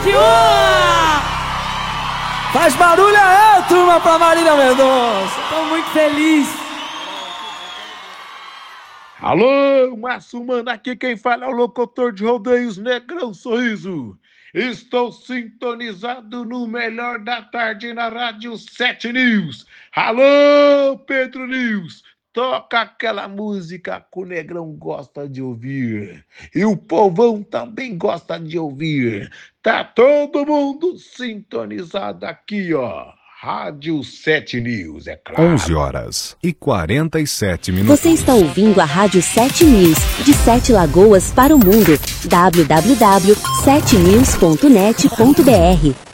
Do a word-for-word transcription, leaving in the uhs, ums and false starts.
sete um! Faz barulho aí, turma, pra Marília Mendonça. Tô muito feliz. Alô, Márcio Mano, aqui quem fala é o locutor de rodeios Negrão Sorriso. Estou sintonizado no melhor da tarde na Rádio sete News. Alô, Pedro News, toca aquela música que o Negrão gosta de ouvir. E o povão também gosta de ouvir. Tá todo mundo sintonizado aqui, ó. Rádio sete News, é claro. onze horas e quarenta e sete minutos. Você está ouvindo a Rádio sete News, de Sete Lagoas para o mundo. w w w ponto sete news ponto net ponto b r